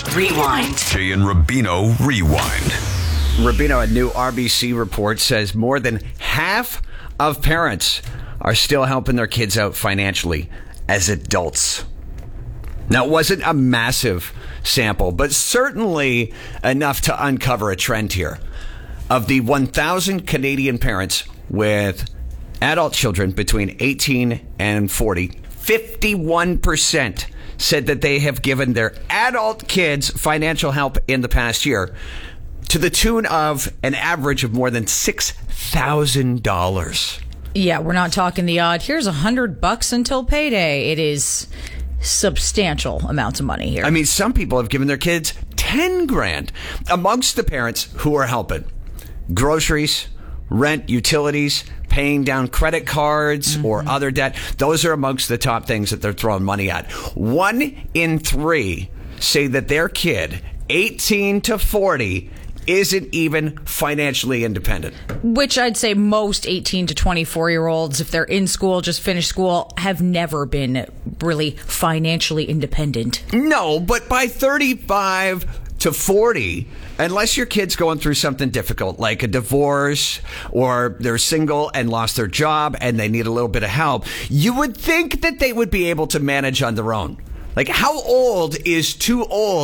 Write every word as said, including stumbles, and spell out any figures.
Rewind. Jay and Rubino Rewind. Rubino, a new R B C report says more than half of parents are still helping their kids out financially as adults. Now, it wasn't a massive sample, but certainly enough to uncover a trend here. Of the one thousand Canadian parents with adult children between eighteen and forty, fifty-one percent said that they have given their adult kids financial help in the past year to the tune of an average of more than six thousand dollars. Yeah, we're not talking the odd, here's a hundred bucks until payday. It is substantial amounts of money here. I mean, some people have given their kids ten grand amongst the parents who are helping. Groceries, rent, utilities, paying down credit cards mm-hmm. or other debt. Those are amongst the top things that they're throwing money at. One in three say that their kid, eighteen to forty, isn't even financially independent. Which I'd say most eighteen to twenty-four year olds, if they're in school, just finished school, have never been really financially independent. No, but by thirty-five to forty, unless your kid's going through something difficult, like a divorce, or they're single and lost their job and they need a little bit of help, you would think that they would be able to manage on their own. Like, how old is too old